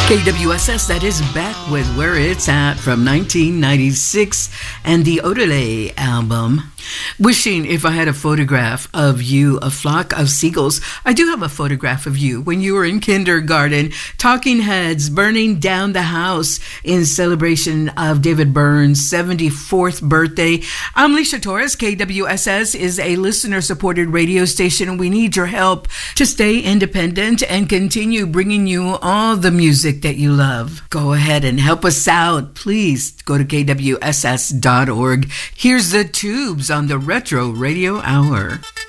KWSS, that is back with Where It's At from 1996 and the Odelay album. Wishing if I had a photograph of you, a flock of seagulls. I do have a photograph of you when you were in kindergarten, Talking Heads burning down the house in celebration of David Byrne's 74th birthday. I'm Alicia Torres. KWSS is a listener-supported radio station. We need your help to stay independent and continue bringing you all the music that you love. Go ahead and help us out. Please go to kwss.org. Here's the Tubes on the Retro Radio Hour.